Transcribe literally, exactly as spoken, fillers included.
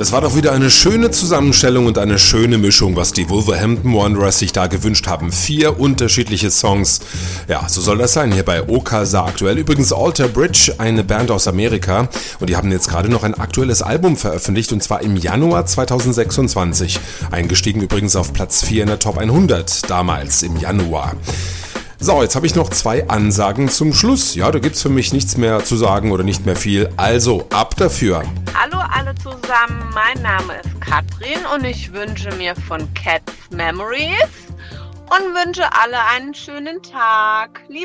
Das war doch wieder eine schöne Zusammenstellung und eine schöne Mischung, was die Wolverhampton Wanderers sich da gewünscht haben. Vier unterschiedliche Songs. Ja, so soll das sein hier bei Okasa aktuell. Übrigens Alter Bridge, eine Band aus Amerika. Und die haben jetzt gerade noch ein aktuelles Album veröffentlicht und zwar im Januar zweitausendsechsundzwanzig. Eingestiegen übrigens auf Platz vier in der Top hundert, damals im Januar. So, jetzt habe ich noch zwei Ansagen zum Schluss. Ja, da gibt's für mich nichts mehr zu sagen oder nicht mehr viel. Also, ab dafür. Hallo alle zusammen, mein Name ist Katrin und ich wünsche mir von Cats Memories und wünsche alle einen schönen Tag. Liebe